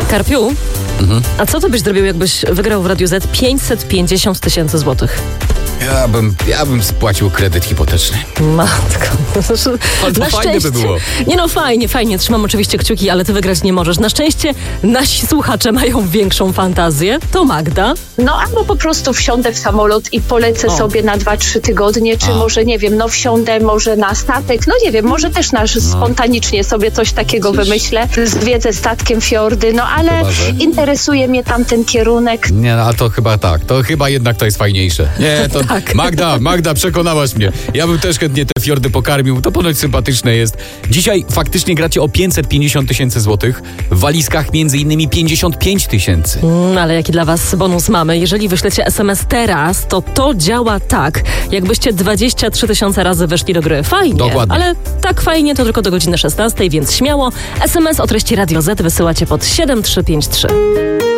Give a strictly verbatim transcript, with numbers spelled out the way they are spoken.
Karpiu, mhm. a co ty byś zrobił, jakbyś wygrał w Radiu Z pięćset pięćdziesiąt tysięcy złotych? Ja bym, ja bym spłacił kredyt hipoteczny. Matko. Ale to na fajne szczęście, by było. Nie no, fajnie, fajnie. Trzymam oczywiście kciuki, ale ty wygrać nie możesz. Na szczęście nasi słuchacze mają większą fantazję. To Magda. No albo po prostu wsiądę w samolot i polecę O. sobie na dwa trzy tygodnie, czy A. może, nie wiem, no wsiądę może na statek, no nie wiem, może też nasz no. spontanicznie sobie coś takiego Przecież... wymyślę. Zwiedzę statkiem fiordy, no ale Chyba, że... interesuje mnie tamten kierunek. Nie, no, a to chyba tak. To chyba jednak to jest fajniejsze. Nie, to Tak. Magda, Magda, przekonałaś mnie. Ja bym też chętnie te fiordy pokarmił. To ponoć sympatyczne jest. Dzisiaj faktycznie gracie o pięćset pięćdziesiąt tysięcy złotych. W walizkach między innymi pięćdziesiąt pięć tysięcy. Mm, ale jaki dla was bonus mamy? Jeżeli wyślecie es em es teraz, to to działa tak, jakbyście dwadzieścia trzy tysiące razy weszli do gry. Fajnie. Dokładnie. Ale tak fajnie to tylko do godziny szesnastej, więc śmiało. es em es o treści Radio Z wysyłacie pod siedem trzy pięć trzy.